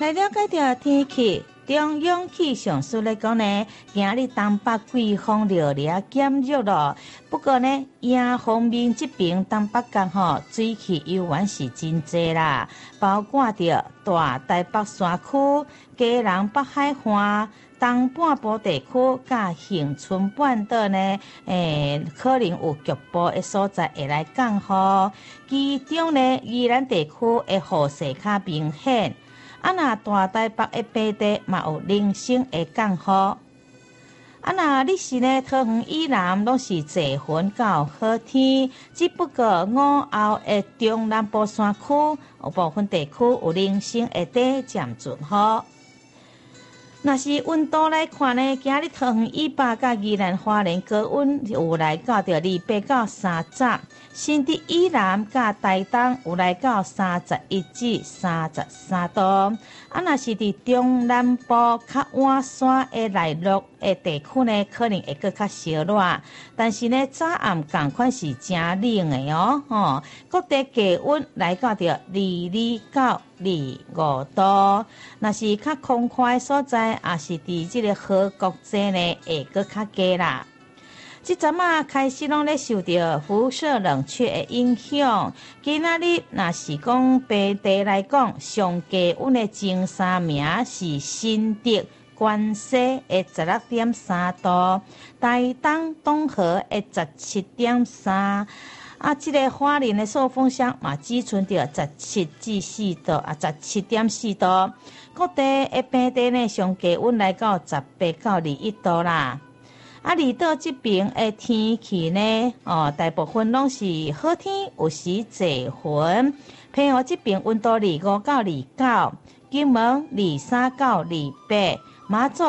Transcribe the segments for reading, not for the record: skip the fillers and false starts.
来了解到天气，中央气象署来讲呢，今日东北季风热烈减弱了。不过呢，影方面这边东北角水汽游玩是真济啦，包括着大台北山区、基隆北海岸、东半部地区甲恒春半岛呢，可能有局部的所在会来降雨，其中呢，宜兰地区的雨势较明显。那大台北的平地嘛有零星的降雨。那你是呢？桃园以南拢是侪云到好天，只不过午后的中南部山区有部分地区有零星的短暂阵雨。若是温度来看呢，今日桃园以北甲宜兰花莲高温有来到着28到30，甚至以南甲台东有来到31至33度。若是伫中南部较晚山的内陆的地区呢，可能会更较烧热，但是呢，早暗同款是真冷的哦。各地低温来到着22到25度，若是较空旷的所在，也是伫这个河谷际呢，会更较低啦。即阵开始拢咧受到辐射冷却的影响。今仔日若是讲平地来讲，上低温的前3名是新竹、关西的16.3度，台东东河的17.3。这个花莲的寿丰乡嘛，只存着17至4度，17.4度。各地的平地呢，上低温来到18到21度啦。离岛这边的天气呢，大部分拢是好天，有时侪云。澎湖这边温度25到29，金门23到28，马祖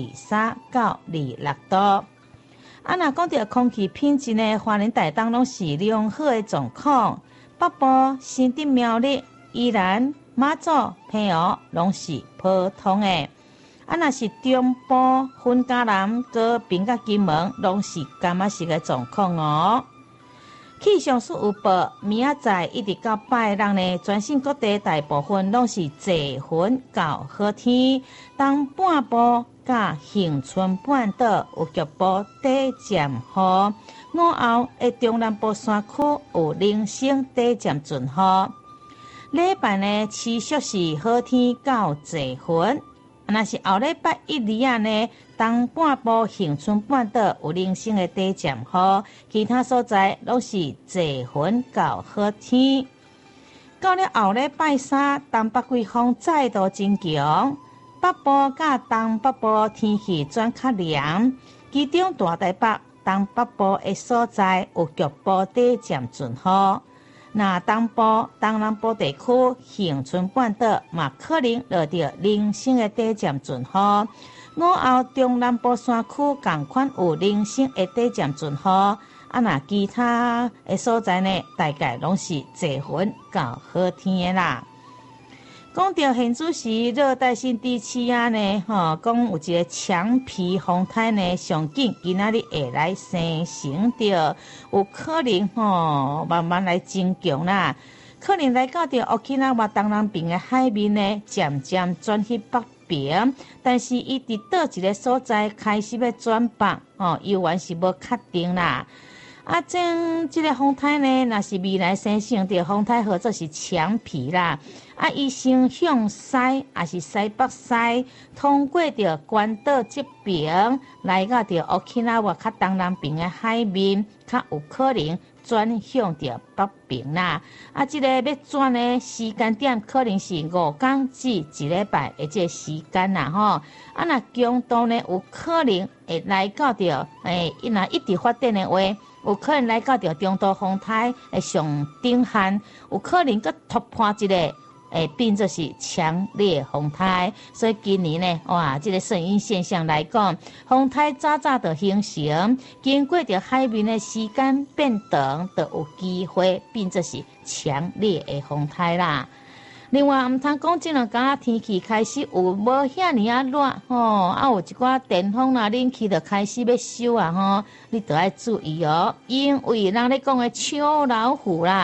23到26度。若讲到空气品质呢，花莲台东拢是良好的状况，北部、新竹苗栗、宜兰、马祖、澎湖拢是普通的。若是中部、云嘉南、高屏甲金门拢是干嘛是个状况哦。气象署有报，明仔载一直到拜六呢，全省各地大部分拢是侪云到好天，东半部甲恒春半岛有局部短暂雨，午后的中南部山区有零星短暂阵雨。礼拜呢，持续是好天到侪云。若是后礼拜1、2呢，东半部恒春半岛有零星的短暂雨，其他所在拢是侪云到好天。到了后礼拜3，东北季风再度增强，北部甲东北部天气转较凉，其中大台北、东北部的所在有局部短暂阵雨。那东部、东南部地区、恒春半岛嘛，可能落到零星的短暂阵雨。午后中南部山区同款有零星的短暂阵雨。那其他的所在呢，大概拢是侪云到好天的啦。讲到现主时热带性低气压呢，讲有一个强皮风台呢，上紧今仔日会来生成着，有可能慢慢来增强啦，可能来到着Okinawa东南边的海面呢，渐渐转去北边，但是伊伫倒一个所在开始要转北，犹原是无确定啦。这个风台呢，若是未来生成着风台，或者是强皮啦。伊先向西，也是西北西，通过着关岛这边，来到着Okinawa较东南边的海面，较有可能转向着北边啦。这个要转的时间点，可能是5天至1礼拜的这个时间啦，若强度呢，有可能会来到着，若一直发展的话，有可能来到着中度风台的上顶限，有可能佮突破一个。变作是强烈风台，所以今年呢，这个顺应现象来讲，风台早就形成，经过着海面的时间变长，就有机会变作是强烈的风台啦。另外，唔通讲这两天天气开始有无遐尼热有一寡电风啦、冷气就开始要收啊你都要注意哦，因为人咧讲的秋老虎啦。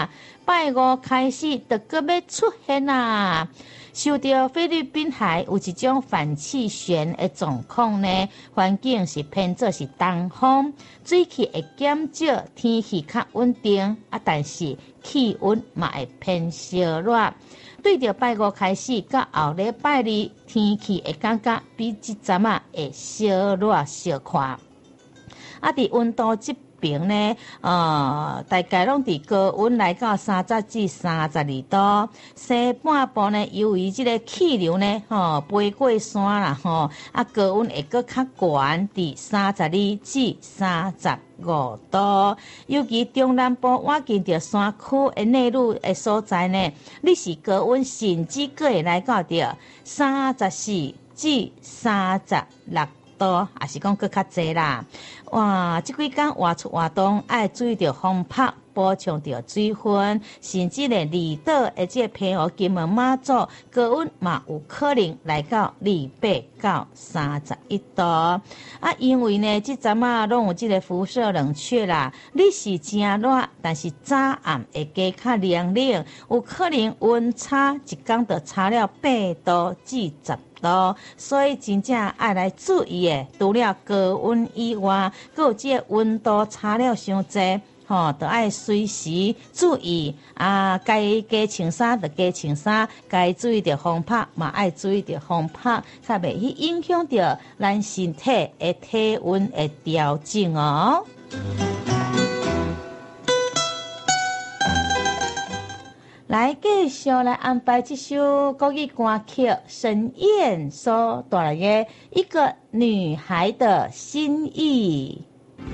拜五开始就搁要出现啦。受到菲律宾海有一种反气旋的状况呢，环境是偏做是东风，水汽会减少，天气较稳定啊，但是气温嘛会偏烧热。对着拜五开始到后礼拜二，天气会感觉比即阵啊会烧热烧快。啊，伫温度这边呢，大概拢伫高温来到30至32度。西半部呢，由于这个气流呢，飞过山啦，啊，高温会搁较悬，伫32至35度。尤其中南部我近着山区的内陆的所在呢，你是高温甚至搁会来到着34至36度，也是讲搁较济啦。哇，这几天外出活动要注意着风拍，补充着水分，甚至连离岛的这澎湖、金门、马祖高温嘛有可能来到28到31度。啊，因为呢，这阵啊拢有这个辐射冷却啦，你是真热，但是早暗会加较凉冷，有可能温差一天就差了8度至10度，所以真正爱来注意的，除了高温以外，还有这个温度差了伤济，都爱随时注意啊，该加穿衫就加穿衫，该注意着风拍嘛爱注意着风拍，较袂去影响着咱身体的体温的调整哦。来继续来安排这首国语歌曲沈燕所带来的一个女孩的心意。